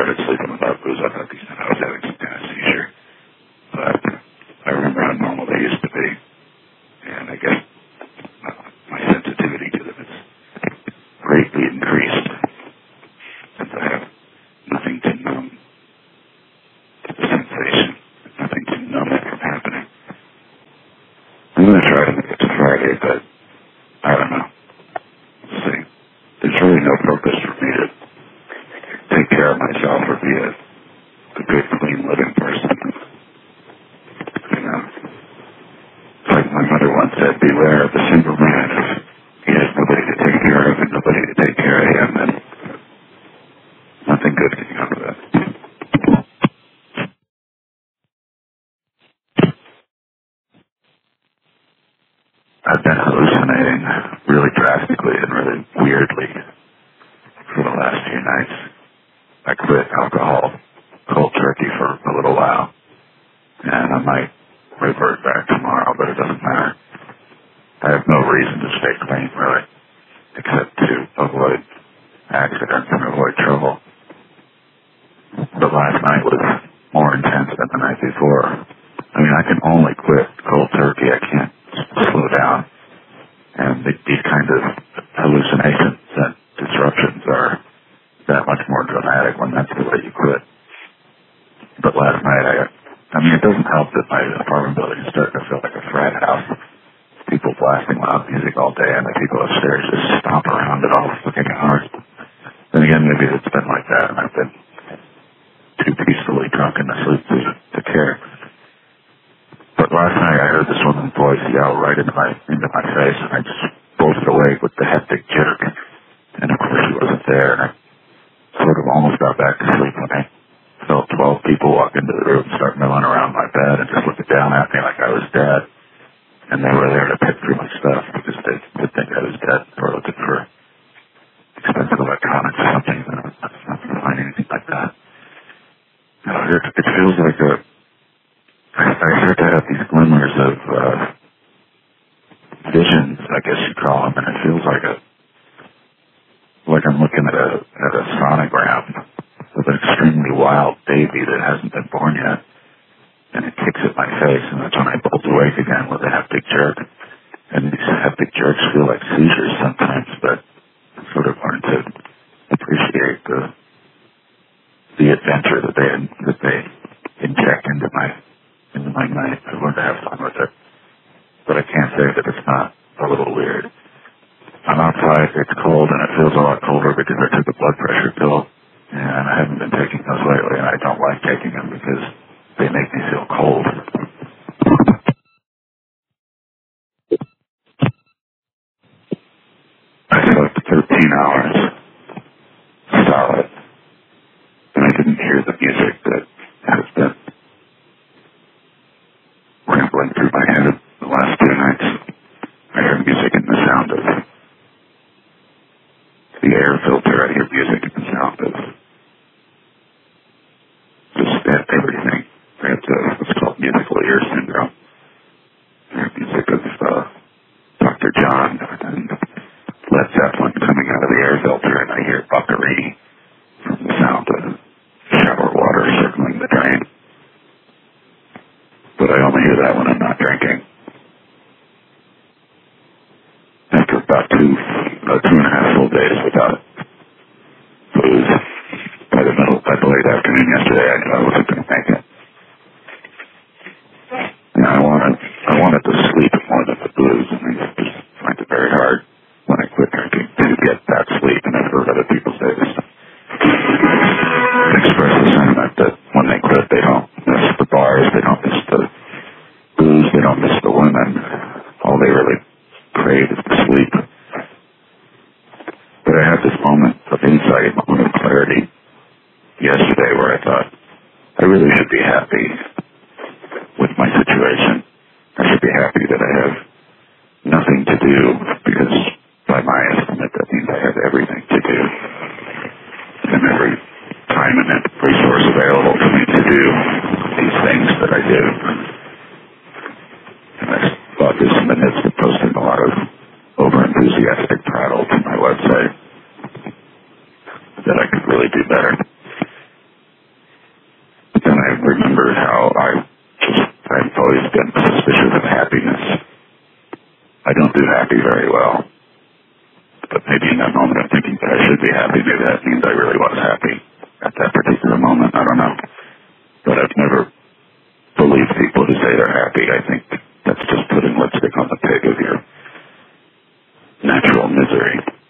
started sleeping without booze, I thought I was having some kind of seizure. But I remember how normal they used to be. And I guess my sensitivity to them is greatly increased since I have nothing to numb the sensation, nothing to numb it from happening. I'm going to try to make it to Friday, but I don't know. We'll see. There's really no purpose for me to take care of myself or be a good, clean, living person. You know, it's like my mother once said, beware of the single man. If he has nobody to take care of and nobody to take care of him, then nothing good can come of that. I've been hallucinating really drastically and really weirdly for the last few nights. I quit alcohol cold turkey for a little while, and I might revert back tomorrow, but it doesn't matter. I have no reason to stay clean, really, except to avoid accidents and avoid trouble. But last night was more intense than the night before. I mean, I can only quit cold turkey. I can't slow down. And these kinds of hallucinations and disruptions are that much more dramatic when that's the way you quit. But last night, I mean, it doesn't help that my apartment building is starting to feel like a frat house. People blasting loud music all day, and the people upstairs just stomp around it all fucking hard. Then again, maybe it's been like that, and I've been too peacefully drunk in the sleep to care. But last night, I heard this woman's voice yell right into my face, and I just bolted awake with the hectic jerk. And of course, she wasn't there, and I sort of almost got back to sleep when I felt 12 people walk into the room and start milling around my bed and just looking down at me like I was dead. And they were there to pick through my stuff because they would think I was dead or looking for expensive electronics or something. And I was not going to find anything like that. It feels like I start to have these glimmers of visions, I guess you call them, and it feels like I'm looking at a sonogram of an extremely wild baby that hasn't been born yet, and it kicks at my face, and that's when I bolt awake again with a hectic jerk. And these hectic jerks feel like seizures sometimes, but I sort of learned to appreciate the adventure that they inject into my night. I learned to have fun with it, but I can't say that it's not a little weird. I'm outside, it's cold, and it feels a lot colder because I took a blood pressure pill, and I haven't been taking those lately, and I don't like taking them because they make me feel cold. I slept 13 hours, solid, and I didn't hear the music that has been rambling through my head the last 2 nights. I hear music in the sound of the air filter. I hear music in the sound of just everything. I have what's called musical ear syndrome. I hear music of Dr. John and Led Zeppelin coming out of the air filter, and I hear Buckaree from the sound of shower water circling the drain. But I only hear that when I'm not drinking. After about 2.5 full days without booze, by the late afternoon yesterday, I knew I wasn't going to make it. And I wanted to sleep more than the booze, and I just find it very hard when I quit drinking to get that sleep, and I've heard other people say this. Express the sentiment that when they quit, they don't miss the bars, they don't miss the booze, they don't miss the women. All they really crave is the sleep. But I had this moment of insight, moment of clarity yesterday where I thought, I really should be happy with my situation. I should be happy that I have nothing to do, because by my estimate, that means I have everything to do. And every time and resource available to me to do these things that I do. And I thought this in the midst of posting a lot of over-enthusiastic prattle to my website that I could really do better. always been suspicious of happiness. I don't do happy very well. But maybe in that moment I'm thinking that I should be happy. Maybe that means I really was happy at that particular moment. I don't know. But I've never believed people who say they're happy. I think that's just putting lipstick on the pig of your natural misery.